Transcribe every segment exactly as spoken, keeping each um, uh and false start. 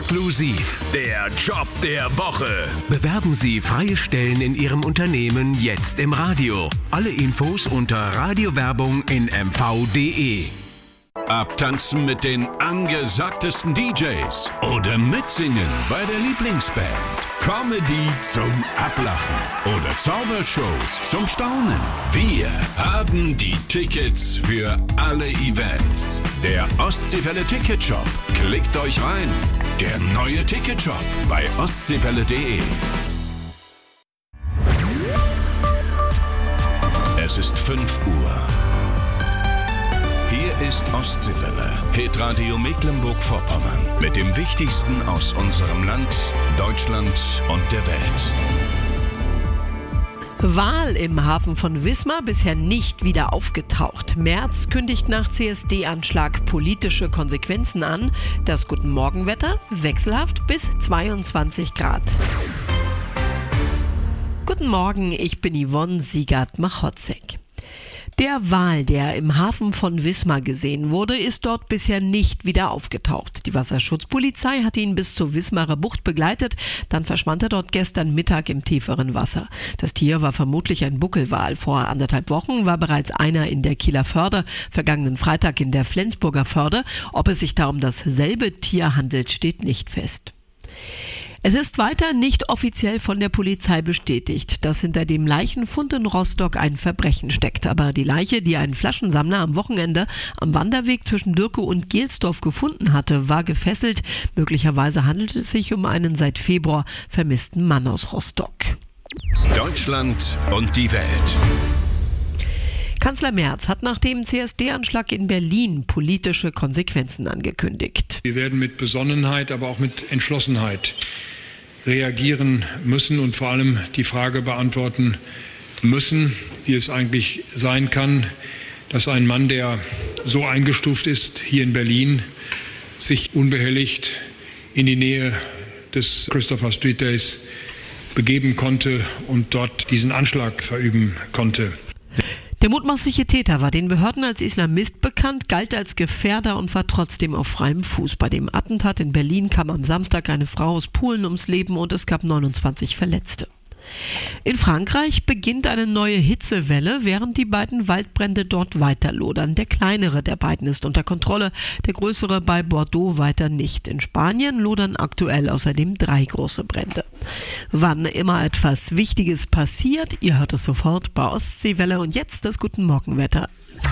Exklusiv der Job der Woche. Bewerben Sie freie Stellen in Ihrem Unternehmen jetzt im Radio. Alle Infos unter Radiowerbung in m v punkt d e. Abtanzen mit den angesagtesten D Js oder mitsingen bei der Lieblingsband. Comedy zum Ablachen oder Zaubershows zum Staunen. Wir haben die Tickets für alle Events. Der Ostseewelle Ticketshop. Klickt euch rein. Der neue Ticketshop bei ostseewelle punkt d e. Es ist fünf Uhr. Hier ist Ostseewelle, Hitradio Mecklenburg-Vorpommern, mit dem Wichtigsten aus unserem Land, Deutschland und der Welt. Wahl im Hafen von Wismar bisher nicht wieder aufgetaucht. Merz kündigt nach C S D-Anschlag politische Konsequenzen an. Das Guten Morgenwetter wechselhaft bis zweiundzwanzig Grad. Guten Morgen, ich bin Yvonne Siegert-Machotzek. Der Wal, der im Hafen von Wismar gesehen wurde, ist dort bisher nicht wieder aufgetaucht. Die Wasserschutzpolizei hat ihn bis zur Wismarer Bucht begleitet, dann verschwand er dort gestern Mittag im tieferen Wasser. Das Tier war vermutlich ein Buckelwal. Vor anderthalb Wochen war bereits einer in der Kieler Förde, vergangenen Freitag in der Flensburger Förde. Ob es sich da um dasselbe Tier handelt, steht nicht fest. Es ist weiter nicht offiziell von der Polizei bestätigt, dass hinter dem Leichenfund in Rostock ein Verbrechen steckt. Aber die Leiche, die ein Flaschensammler am Wochenende am Wanderweg zwischen Dürke und Gelsdorf gefunden hatte, war gefesselt. Möglicherweise handelt es sich um einen seit Februar vermissten Mann aus Rostock. Deutschland und die Welt. Kanzler Merz hat nach dem C S D-Anschlag in Berlin politische Konsequenzen angekündigt. Wir werden mit Besonnenheit, aber auch mit Entschlossenheit reagieren müssen und vor allem die Frage beantworten müssen, wie es eigentlich sein kann, dass ein Mann, der so eingestuft ist hier in Berlin, sich unbehelligt in die Nähe des Christopher Street Days begeben konnte und dort diesen Anschlag verüben konnte. Der mutmaßliche Täter war den Behörden als Islamist bekannt, galt als Gefährder und war trotzdem auf freiem Fuß. Bei dem Attentat in Berlin kam am Samstag eine Frau aus Polen ums Leben und es gab neunundzwanzig Verletzte. In Frankreich beginnt eine neue Hitzewelle, während die beiden Waldbrände dort weiterlodern. Der kleinere der beiden ist unter Kontrolle, der größere bei Bordeaux weiter nicht. In Spanien lodern aktuell außerdem drei große Brände. Wann immer etwas Wichtiges passiert, ihr hört es sofort bei Ostseewelle und jetzt das Guten Morgenwetter.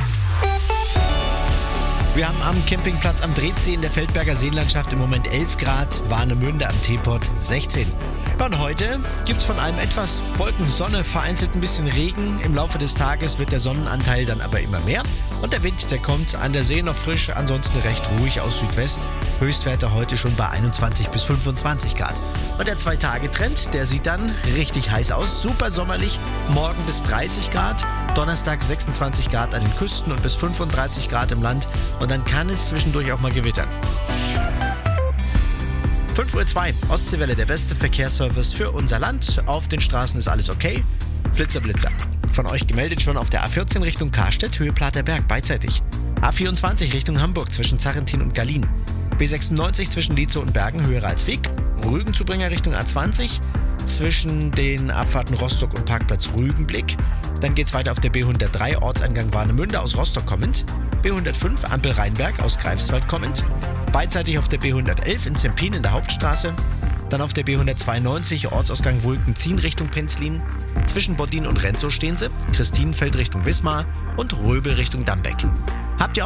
Wir haben am Campingplatz am Drehzeh in der Feldberger Seenlandschaft im Moment elf Grad, Warnemünde am Teepot sechzehn. Und heute gibt's von allem etwas. Wolken, Sonne, vereinzelt ein bisschen Regen. Im Laufe des Tages wird der Sonnenanteil dann aber immer mehr. Und der Wind, der kommt an der See noch frisch, ansonsten recht ruhig aus Südwest. Höchstwerte heute schon bei einundzwanzig bis fünfundzwanzig Grad. Und der Zwei-Tage-Trend, der sieht dann richtig heiß aus. Super sommerlich, morgen bis dreißig Grad. Donnerstag sechsundzwanzig Grad an den Küsten und bis fünfunddreißig Grad im Land. Und dann kann es zwischendurch auch mal gewittern. fünf Uhr zwei, Ostseewelle, der beste Verkehrsservice für unser Land. Auf den Straßen ist alles okay. Blitzer, Blitzer. Von euch gemeldet schon auf der A vierzehn Richtung Karstedt, Höhe Platerberg, beidseitig. A vierundzwanzig Richtung Hamburg zwischen Zarrentin und Gallien. B sechsundneunzig zwischen Lietzow und Bergen, Höhe Ralsweg. Rügenzubringer Richtung A zwanzig zwischen den Abfahrten Rostock und Parkplatz Rügenblick. Dann geht's weiter auf der B hundertdrei, Ortseingang Warnemünde aus Rostock kommend. B hundertfünf, Ampel Rheinberg aus Greifswald kommend. Beidseitig auf der B hundertelf in Zempin in der Hauptstraße. Dann auf der B hundertzweiundneunzig, Ortsausgang Wulkenzien Richtung Penzlin. Zwischen Boddin und Renzow stehen sie. Christinenfeld Richtung Wismar und Röbel Richtung Dambeck. Habt ihr